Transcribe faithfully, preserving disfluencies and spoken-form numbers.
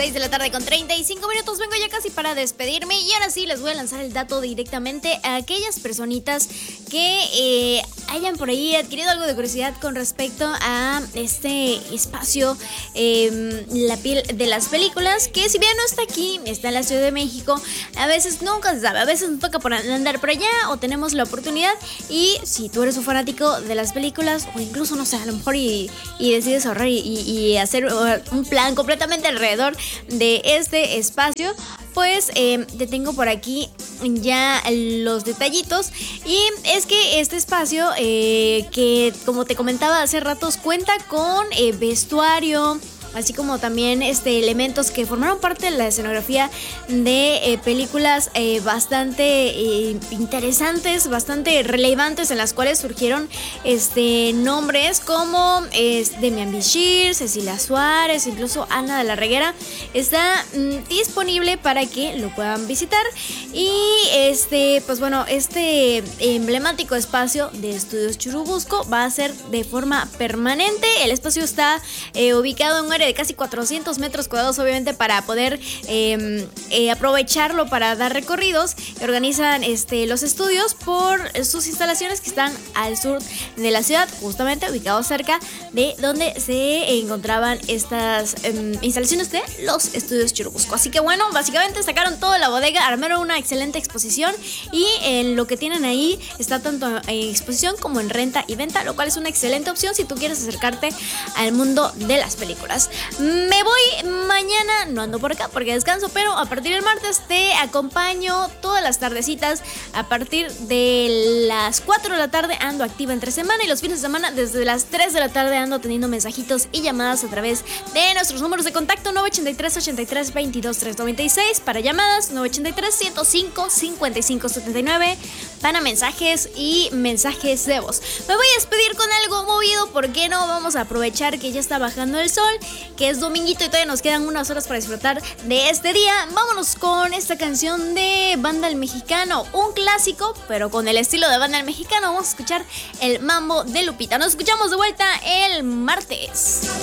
seis de la tarde con treinta y cinco minutos. Vengo ya casi para despedirme y ahora sí les voy a lanzar el dato directamente a aquellas personitas que eh, hayan por ahí adquirido algo de curiosidad con respecto a este espacio, eh, la piel de las películas, que si bien no está aquí, está en la Ciudad de México, a veces nunca se sabe, a veces nos toca por andar por allá o tenemos la oportunidad. Y si tú eres un fanático de las películas o incluso, no sé, a lo mejor y, y decides ahorrar y, y, y hacer un plan completamente alrededor de este espacio, pues eh, te tengo por aquí ya los detallitos. Y es que este espacio, eh, que como te comentaba hace ratos, cuenta con eh, vestuario, así como también este, elementos que formaron parte de la escenografía de eh, películas eh, bastante eh, interesantes, bastante relevantes, en las cuales surgieron este, nombres como eh, Demian Bichir, Cecilia Suárez, incluso Ana de la Reguera. Está mm, disponible para que lo puedan visitar. Y este, pues bueno, este emblemático espacio de Estudios Churubusco va a ser de forma permanente. El espacio está eh, ubicado en un área de casi cuatrocientos metros cuadrados, obviamente para poder eh, eh, aprovecharlo para dar recorridos. Organizan este, los estudios por sus instalaciones que están al sur de la ciudad, justamente ubicados cerca de donde se encontraban estas eh, instalaciones de los Estudios Churubusco. Así que bueno, básicamente sacaron toda la bodega, armaron una excelente exposición y en lo que tienen ahí está tanto en exposición como en renta y venta, lo cual es una excelente opción si tú quieres acercarte al mundo de las películas. Me voy mañana, no ando por acá porque descanso, pero a partir del martes te acompaño todas las tardecitas. A partir de las cuatro de la tarde ando activa entre semana y los fines de semana desde las tres de la tarde ando teniendo mensajitos y llamadas a través de nuestros números de contacto: nueve ochenta y tres, ochenta y tres, veintidós, trescientos noventa y seis para llamadas, nueve ochenta y tres, ciento cinco, cincuenta y cinco setenta y nueve para mensajes y mensajes de voz. Me voy a despedir con algo movido, ¿por qué no? Vamos a aprovechar que ya está bajando el sol, que es dominguito y todavía nos quedan unas horas para disfrutar de este día. Vámonos con esta canción de Banda El Mexicano, un clásico, pero con el estilo de Banda El Mexicano. Vamos a escuchar el Mambo de Lupita. Nos escuchamos de vuelta el martes.